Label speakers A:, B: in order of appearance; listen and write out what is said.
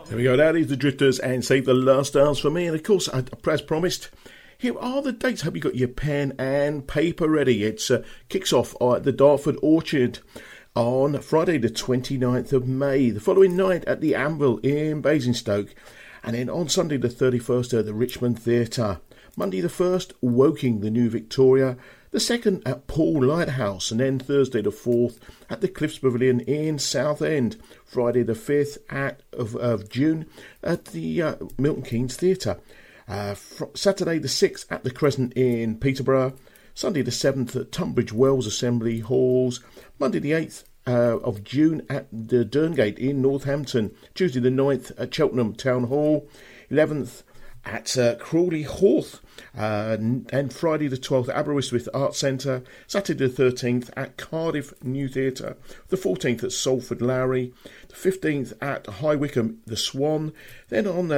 A: There we go, that is the Drifters and Save the Last Stars for me. And of course, as promised, here are the dates. Hope you got your pen and paper ready. It kicks off at the Dartford Orchard on Friday the 29th of May. The following night at the Anvil in Basingstoke. And then on Sunday the 31st at the Richmond Theatre. Monday the 1st, Woking, the New Victoria. The 2nd at Paul Lighthouse. And then Thursday the 4th at the Cliffs Pavilion in Southend. Friday the 5th of June at the Milton Keynes Theatre. Saturday the 6th at the Crescent in Peterborough. Sunday the 7th at Tunbridge Wells Assembly Halls. Monday the 8th of June at the Derngate in Northampton. Tuesday the 9th at Cheltenham Town Hall. 11th at Crawley Heath. And Friday the 12th at Aberystwyth Arts Centre. Saturday the 13th at Cardiff New Theatre. The 14th at Salford Lowry. The 15th at High Wycombe The Swan. Then on